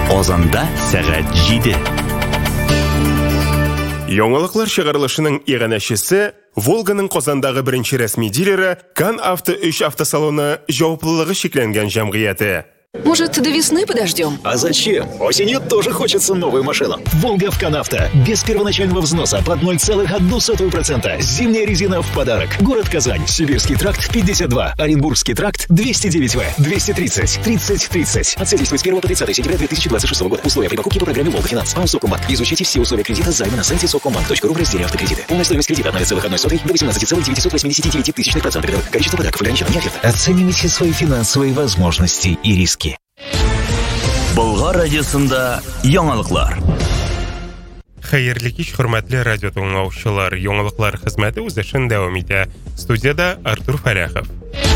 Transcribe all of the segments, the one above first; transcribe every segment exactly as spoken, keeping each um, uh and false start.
Казанда сәгать җиде. Яңалыклар чыгарылышының иганәчесе Волганың Казандагы беренче рәсми дилеры Кан Авто өч автосалоны җаваплылыгы шикләнгән җәмгыяте. Может, до весны подождем? А зачем? Осенью тоже хочется новую машину. Волга в Канавто. Без первоначального взноса под ноль целых одна сотая процента. Зимняя резина в подарок. Город Казань. Сибирский тракт пятьдесят два. Оренбургский тракт двести девять вэ. двести тридцать. тридцать тридцать. От с первого по тридцатое сентября две тысячи двадцать шестого года. Условия при покупке по программе Волга Финанс. АО Совкомбанк. Изучите все условия кредита займа на сайте совкомбанк точка ру в разделе автокредиты. Полная стоимость кредита от ноль целых одна сотая до восемнадцати целых девятисот восьмидесяти девяти тысячных процента годовых. Количество подарков ограничено, не оферта. Оценивайте свои финансовые возможности и риски. Болгар радиосында яңалыклар. Хәерле кич, хөрмәтле радио тыңлаучылар. Яңалыклар хезмәте үз эшен дәвам итә. Студияда Артур Фәрәхов.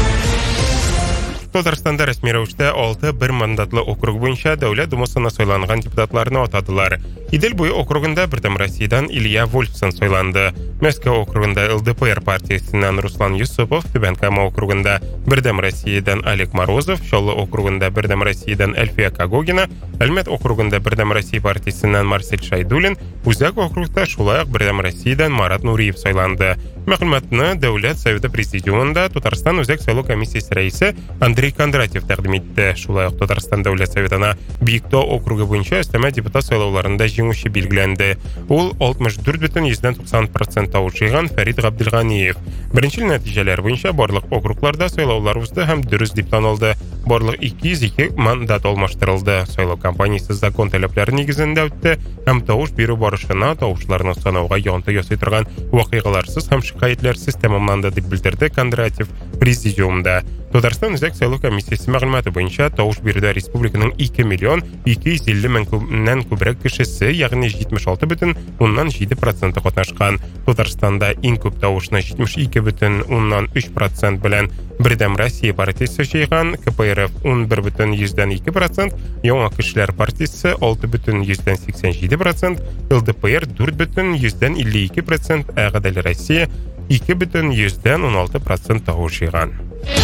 Татарстанда рәсми рәвештә алты бер мандатлы округ буенча дәүләт думасына сайланган депутатларны атадылар. Идел буе округында Бердәм Россиядән Илья Вольфсон сайланды. Мәскәү округында эл дэ пэ эр партиясыннан Руслан Юсупов, Түбән Кама округында Бердәм Россиядән Олег Морозов, Чаллы округында Бердәм Россиядән Әлфия Кагогина, Әлмәт округында Бердәм Россия партиясыннан Марсель Шайдуллин, Үзәк округта шулай ук Бердәм Россиядән Марат Нуриев сайланды. Мәгълүматны Дәүләт Советы президиумында Татарстан Үзәк сайлау комиссиясе рәисе Андрей Кондратьев тәкъдим итте. Шулай ук Татарстан Дәүләт Советына Биектау округы буенча өстәмә депутат сайлауларында җиңүче билгеләнде. Ул алтмыш дүрт бөтен йөздән туксан процент тавыш җыйган Фәрит Габделганиев. Беренче нәтиҗәләр буенча барлык округларда сайлаулар узды һәм дөрес дип танылды. Барлык ике йөз ике мандат алмаштырылды. Сайлау кампаниясе закон таләпләре нигезендә үтте һәм тавыш бирү барышына тавышларны санауга янты ясый торган вакыйгаларсыз һәм шикаятьләрсез тәмамланды дип белдерде Кондратьев президиумда. Татарстан Үзәк сайлау комиссиясе мәгълүматы буенча тавыш бирүдә республиканың ике миллион ике йөз илле меңнән күбрәк кешесе, ягъни җитмеш алты бөтен уннан җиде проценты катнашкан. Татарстанда иң күп тавышны җитмеш ике бөтен уннан үч процент белән Бердәм Россия партиясе җыйган, ка пэ эр эф ун бер бөтен йөздән ике процент, Яңа кешеләр партиясе алты бөтен йөздән сиксән җиде процент, эл дэ пэ эр дүрт бөтен йөздән илле ике процент, ә Гадел Россия ике бөтен йөздән ун алты процент тавыш җыйган.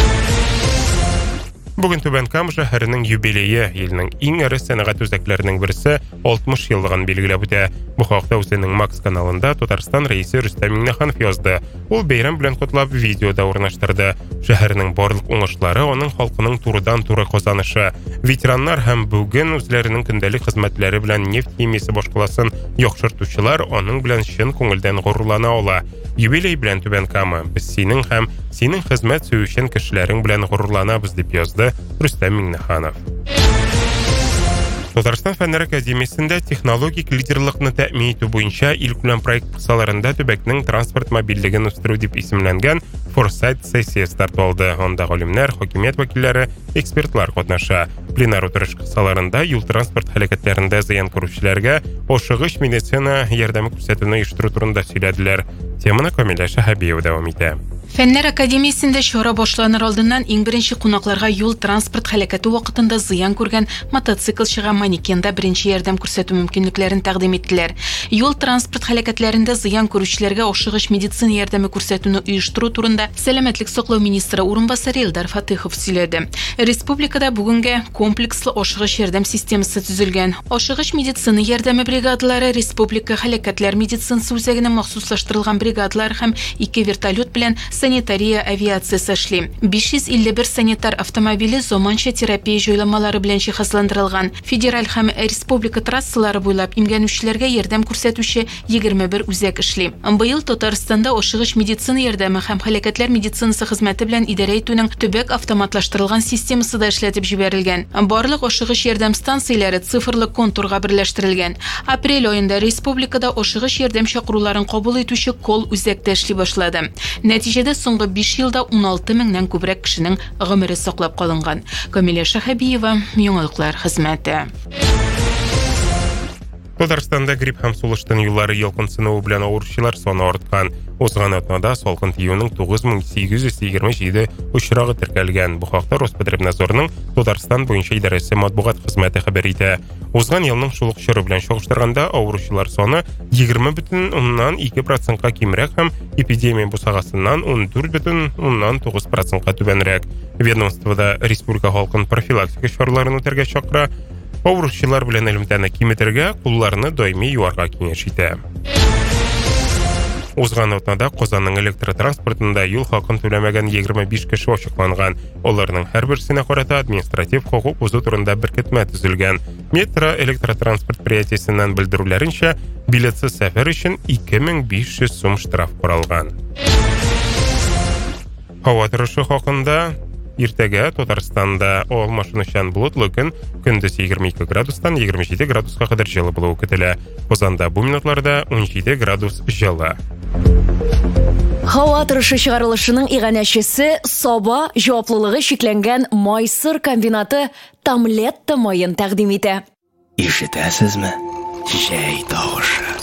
Бүген Түбән Кама шәһәренең юбилее, илнең иң эре сәнәгать үзәкләренең берсе алтмыш еллыгын билгеләп үтә. Бу хакта үзенең Макс каналында Татарстан рәисе Рөстәм Миңнеханов язды. Ул бәйрәм белән котлап видеода урнаштырды. Шәһәрнең барлык уңышлары аның халкының турыдан-туры казанышы. Ветераннар һәм бүген үзләренең көндәлек хезмәтләре белән нефть химиясе башкаласын яхшыртучылар аның белән чын күңелдән горурлана ала. Юбилей белән Түбән Кама, без синең һәм синең хезмәт сөючән кешеләрең белән горурланабыз дип язды Рөстәм Миңнеханов. Татарстан Фәннәр академиясендә технологик лидерлыкны тәэмин итү буенча илкүләм проект кысаларында төбәкнең транспорт мобильлеген үстерү дип исемләнгән Форсайт сессия старт алды. Анда галимнәр, хакимият вәкилләре, экспертлар катнаша. Пленар утырыш кысаларында юл транспорт һәлакәтләрендә зыян күрүчеләргә ашыгыч медицина ярдәме күрсәтүне оештыру турында сөйләделәр. Теманы Камилә Шаһабиева дәвам итә. Фәннәр академиясендә чара башланыр алдыннан иң беренче кунакларга юл транспорт һәлакәте вакытында зыян күргән мотоциклчыга манекенда беренче ярдәм күрсәтү мөмкинлекләрен тәкъдим иттеләр. Юл транспорт һәлакәтләрендә зыян күрүчеләргә ашыгыч медицина ярдәме күрсәтүне оештыру турында сәламәтлек саклау министры урынбасары Илдар Фатыйхов сөйләде. Республикада бүгенгә комплекслы ашыгыч ярдәм системасы төзелгән. Ашыгыч медицина ярдәме бригадалары республика һәлакәтләр медицинасы үзәгенә махсуслаштырылган бригадалар һәм ике вертолет белән санитария авиациясы эшли. биш йөз илле бер санитар автомобиле заманча терапия җайламалары белән җиһазландырылган. Федераль һәм республика трассалары буйлап имгәнүчеләргә ярдәм күрсәтүче егерме бер үзәк эшли. Быел Татарстанда ашыгыч медицина ярдәме һәм һәлакәтләр медицинасы хезмәте белән идарә итүнең төбәк автоматлаштырылган системасы да эшләтеп җибәрелгән. Барлык ашыгыч ярдәм станцияләре цифрлы контурга берләштерелгән. Апрель аенда республикада ашыгыч ярдәм чакыруларын кабул итүче кол үзәктә эшли башлады. Нәтиҗәдә соңгы биш елда ун алты меңнән күбрәк кешенең гомере саклап калынган. Камилә Шаһабиева, Яңалыклар хезмәте. Татарстанда грипп һәм сулыштан юллары ялкынсынуы белән авыручылар саны арткан. Узган атнада салкын тиюнең тугыз мең сигез йөз егерме җиде очрагы теркәлгән. Бу хакта Роспотребнадзорның Татарстан буенча идарәсе матбугат хезмәте хәбәр итә. Узган елның шул ук чоры белән чагыштырганда авыручылар саны егерме бөтен уннан ике процентка кимрәк һәм эпидемия бусагасыннан ун дүрт бөтен уннан тугыз процентка түбәнрәк. Ведомствода республика халкын профилактика чараларын үтәргә чакыра. Авыручылар белән элемтәне киметергә, кулларны даими юарга киңәш итә. Узган атнада Казанның электротранспортында юл хакын түләмәгән егерме биш кеше ачыкланган. Оларның һәрберсенә карата административ хокук бузу турында беркетмә төзелгән. Метро электротранспорт предприятиесеннән белдерүләренчә, билетсыз сәфәр өчен ике мең биш йөз сум штраф каралган. Һава торышы хакында иртәгә Татарстанда алмашынучан болытлы көн, көндез егерме ике градустан егерме җиде градуска кадәр җылы булуы көтелә. Казанда бу минутларда ун җиде градус җылы. Һава торышы чыгарылышының иганәчесе Саба җаваплылыгы шикләнгән Майсыр комбинаты Тамлетта майын тәкъдим итә. Ишетәсезме? Җәй тавышы.